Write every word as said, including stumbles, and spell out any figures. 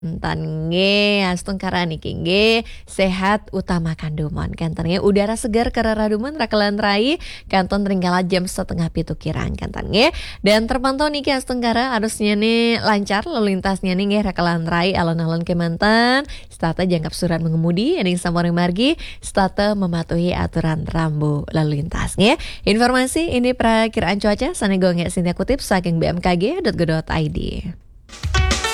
Entan nge, astung karani nge, sehat utamakan dumon. Kanton nge, udara segar karara dumon rakalan rai, kanton ringgala jam setengah pitu kirang kanton nge. Dan terpantau nih ke astung kara arusnya nih lancar, lalu lintasnya nih nge rakalan rai alon-alon kemantan. Stata jangkap surat mengemudi, yang sampai margi, stata mematuhi aturan rambu lalu lintas nge. Informasi ini perakiraan cuaca, sana gue nge sintia kutip saking b m k g dot go dot i d.